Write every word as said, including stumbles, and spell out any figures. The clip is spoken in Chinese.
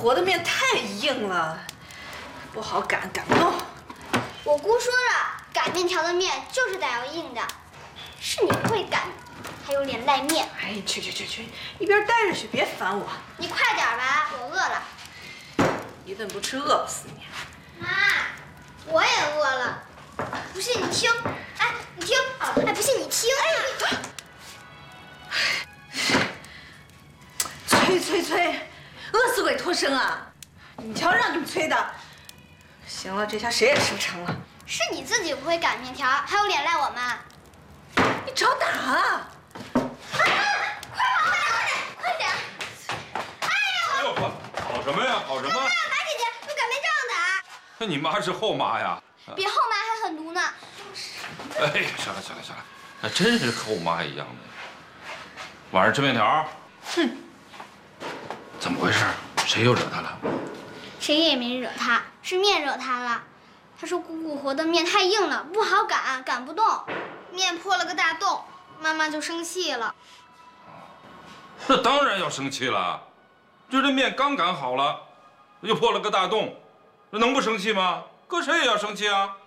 和的面太硬了，不好擀，擀不动。 我姑说了，擀面条的面就是得要硬的，是你不会擀，还有脸赖面。 哎，去去去去，一边待着去，别烦我。 你快点吧，我饿了。 一顿不吃，饿不死你。 妈，我也饿了。不信你听，哎，你听，哎，不信你听， 哎，催催催，饿死鬼脱身啊！你瞧让你们催的。行了，这下谁也吃不成了。 是你自己不会擀面条，还有脸赖我妈。 你找打啊！ 快跑，快点，快点！哎呀！ 哎呦，跑跑什么呀？跑什么？ 妈呀，马姐姐，用擀面杖打。 那你妈是后妈呀？ 比后妈还狠毒呢。 哎呀，行了行了行了，那真是后妈一样的。晚上吃面条？ 哼！ 怎么回事？谁又惹她了？ 谁也没惹她，是面惹她了。她说姑姑和的面太硬了，不好擀，擀不动，面破了个大洞，妈妈就生气了。 那当然要生气了，就这面刚擀好了，又破了个大洞，那能不生气吗？搁谁也要生气啊！